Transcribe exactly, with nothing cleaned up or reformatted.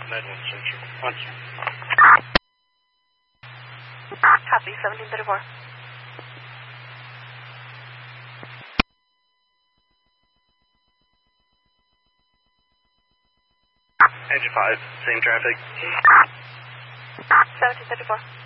nine one six one. Copy, seventeen thirty-four. Engine five, same traffic. seventeen thirty-four.